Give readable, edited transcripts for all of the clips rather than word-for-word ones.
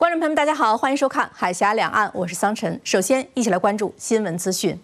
观众朋友们，大家好，欢迎收看《海峡两岸》，我是桑晨。首先，一起来关注新闻资讯。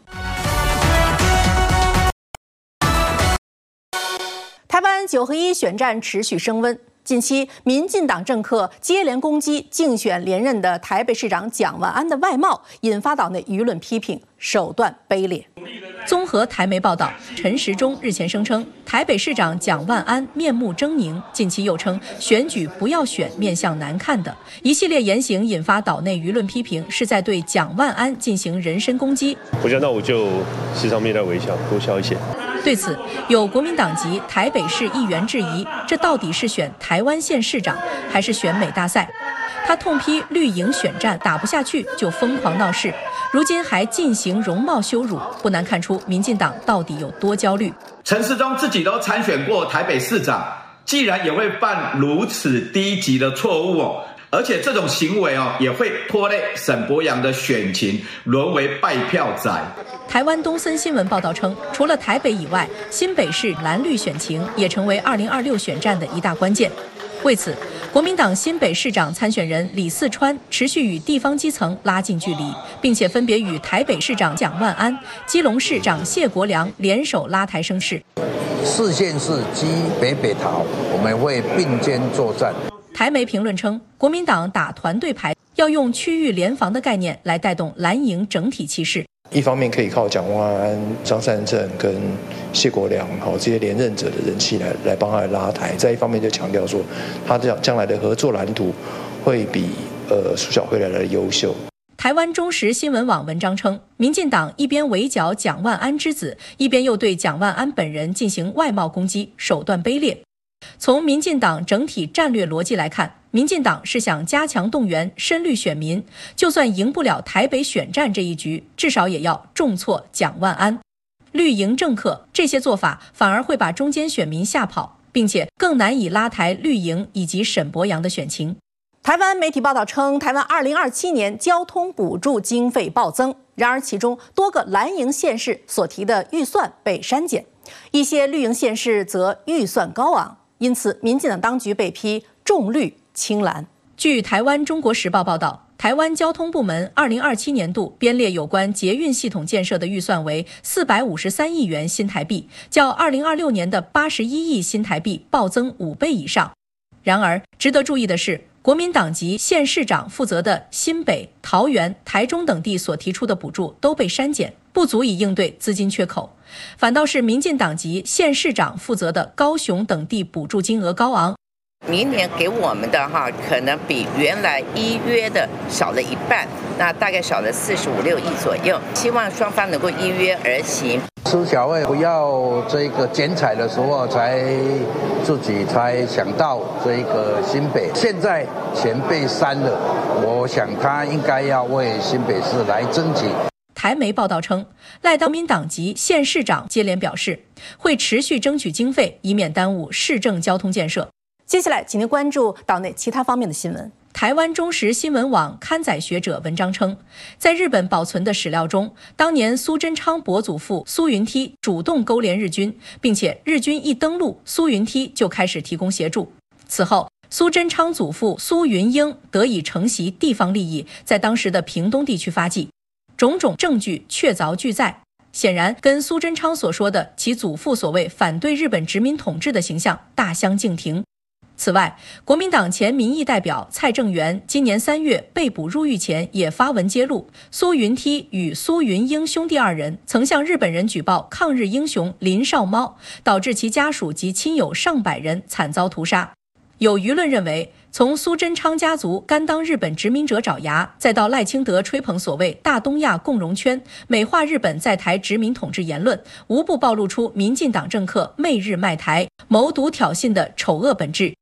台湾9合1选战持续升温，近期民进党政客接连攻击竞选连任的台北市长蒋万安的外貌，引发岛内舆论批评，手段卑劣。综合台媒报道，陈时中日前声称台北市长蒋万安面目狰狞，近期又称选举不要选面相难看的一系列言行，引发岛内舆论批评，是在对蒋万安进行人身攻击。 我觉得那我就时常面带微笑，多笑一些。 对此，有国民党籍台北市议员质疑，这到底是选台湾县市长，还是选美大赛？他痛批绿营选战打不下去就疯狂闹事，如今还进行容貌羞辱，不难看出民进党到底有多焦虑。 陈时中自己都参选过台北市长，既然也会犯如此低级的错误而且这种行为也会拖累沈伯洋的选情，沦为拜票仔。 台湾东森新闻报道称，除了台北以外，新北市蓝绿选情也成为2026选战的一大关键。为此，国民党新北市长参选人李四川持续与地方基层拉近距离，并且分别与台北市长蒋万安、基隆市长谢国良联手拉台声势。 4县市基北北桃，我们会并肩作战。 台媒评论称，国民党打团队牌，要用区域联防的概念来带动蓝营整体气势。 一方面可以靠蒋万安、张善政跟谢国良这些连任者的人气来帮他拉台，再一方面就强调说，他将来的合作蓝图会比苏小慧来的优秀。 台湾中时新闻网文章称，民进党一边围剿蒋万安之子，一边又对蒋万安本人进行外貌攻击，手段卑劣。从民进党整体战略逻辑来看，民进党是想加强动员深绿选民，就算赢不了台北选战这一局，至少也要重挫蒋万安。绿营政客这些做法反而会把中间选民吓跑，并且更难以拉抬绿营以及沈伯洋的选情。台湾媒体报道称，台湾2027年交通补助经费暴增，然而其中多个蓝营县市所提的预算被删减，一些绿营县市则预算高昂，因此民进党当局被批重绿轻蓝。据台湾中国时报报道，台湾交通部门2027年度编列有关捷运系统建设的预算为453亿元新台币，较2026年的81亿新台币暴增5倍以上。然而，值得注意的是，国民党籍县市长负责的新北、桃园、台中等地所提出的补助都被删减，不足以应对资金缺口。反倒是民进党籍县市长负责的高雄等地补助金额高昂。 明年给我们的可能比原来依约的少了一半，那大概少了45、6亿左右。希望双方能够依约而行。 苏小慧不要这个剪彩的时候自己才想到这个新北，现在钱被删了，我想他应该要为新北市来争取。 台媒报道称，赖当民党籍县市长接连表示，会持续争取经费，以免耽误市政交通建设。接下来，请您关注岛内其他方面的新闻。台湾中时新闻网刊载学者文章称，在日本保存的史料中，当年苏贞昌伯祖父苏云梯主动勾连日军，并且日军一登陆，苏云梯就开始提供协助。此后，苏贞昌祖父苏云英得以承袭地方利益，在当时的屏东地区发迹，种种证据确凿俱在，显然跟苏贞昌所说的其祖父所谓反对日本殖民统治的形象大相径庭。此外，国民党前民意代表蔡正元今年3月被捕入狱前也发文揭露，苏云梯与苏云英兄弟2人曾向日本人举报抗日英雄林少猫，导致其家属及亲友上百人惨遭屠杀。有舆论认为，从苏贞昌家族甘当日本殖民者爪牙，再到赖清德吹捧所谓大东亚共荣圈，美化日本在台殖民统治言论，无不暴露出民进党政客媚日卖台、谋独挑衅的丑恶本质。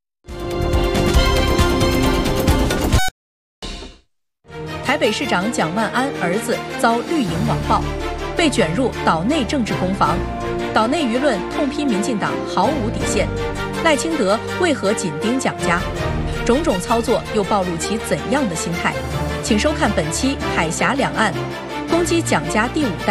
台北市长蒋万安儿子遭绿营网暴，被卷入岛内政治攻防，岛内舆论痛批民进党毫无底线。赖清德为何紧盯蒋家？种种操作又暴露其怎样的心态？请收看本期《海峡两岸》，攻击蒋家第5代。